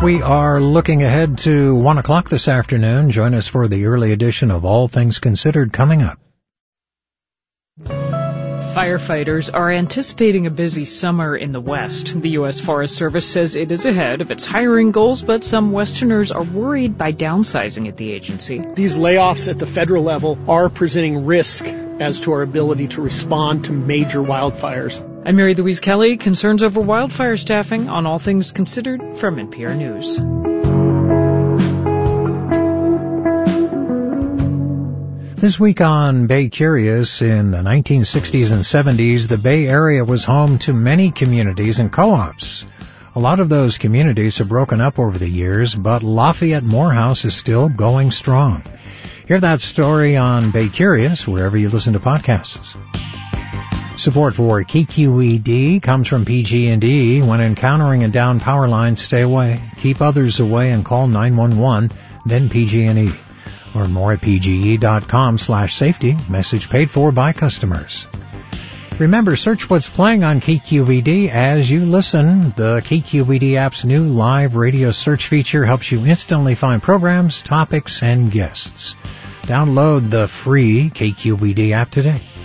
We are looking ahead to 1 o'clock this afternoon. Join us for the early edition of All Things Considered coming up. Firefighters are anticipating a busy summer in the West. The U.S. Forest Service says it is ahead of its hiring goals, but some Westerners are worried by downsizing at the agency. These layoffs at the federal level are presenting risk as to our ability to respond to major wildfires. I'm Mary Louise Kelly. Concerns over wildfire staffing on All Things Considered from NPR News. This week on Bay Curious, in the 1960s and 70s, the Bay Area was home to many communities and co-ops. A lot of those communities have broken up over the years, but Lafayette Morehouse is still going strong. Hear that story on Bay Curious, wherever you listen to podcasts. Support for KQED comes from PG&E. When encountering a downed power line, stay away. Keep others away and call 911, then PG&E. Learn more at pge.com/safety. Message paid for by customers. Remember, search what's playing on KQED as you listen. The KQED app's new live radio search feature helps you instantly find programs, topics, and guests. Download the free KQED app today.